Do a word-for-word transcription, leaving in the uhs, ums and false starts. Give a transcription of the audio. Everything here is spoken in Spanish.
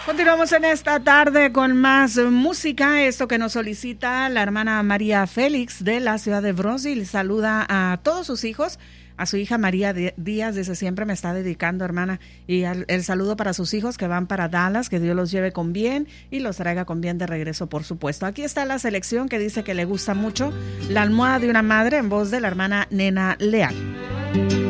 Continuamos en esta tarde con más música, esto que nos solicita la hermana María Félix de la ciudad de Brasil. Saluda a todos sus hijos, a su hija María Díaz, desde siempre me está dedicando, hermana, y al, el saludo para sus hijos que van para Dallas, que Dios los lleve con bien y los traiga con bien de regreso, por supuesto. Aquí está la selección que dice que le gusta mucho, La almohada de una madre, en voz de la hermana Nena Leal.